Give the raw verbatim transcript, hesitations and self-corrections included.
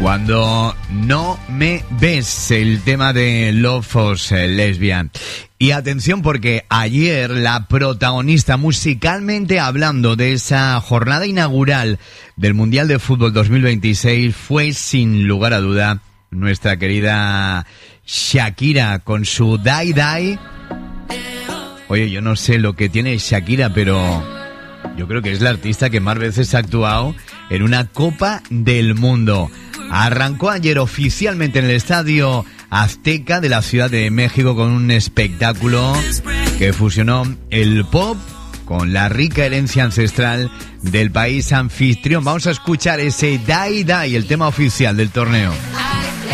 Cuando no me ves, el tema de Love for Lesbian. Y atención, porque ayer la protagonista, musicalmente hablando, de esa jornada inaugural del Mundial de Fútbol dos mil veintiséis fue, sin lugar a duda, nuestra querida Shakira con su Die Die. Oye, yo no sé lo que tiene Shakira, pero yo creo que es la artista que más veces ha actuado en una Copa del Mundo. Arrancó ayer oficialmente en el Estadio Azteca de la Ciudad de México con un espectáculo que fusionó el pop con la rica herencia ancestral del país anfitrión. Vamos a escuchar ese Die Die, el tema oficial del torneo.